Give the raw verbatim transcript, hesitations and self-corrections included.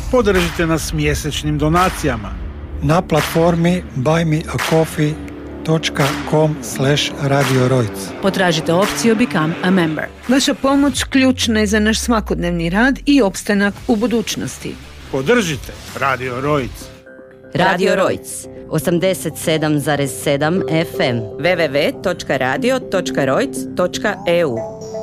Podržite nas mjesečnim donacijama na platformi buy me a coffee dot com slash radio rojc. Potražite opciju Become a Member. Vaša pomoć ključna je za naš svakodnevni rad i opstanak u budućnosti. Podržite Radio Rojc. Radio Rojc, osamdeset sedam zarez sedam F M, w w w dot radio dot rojc dot e u.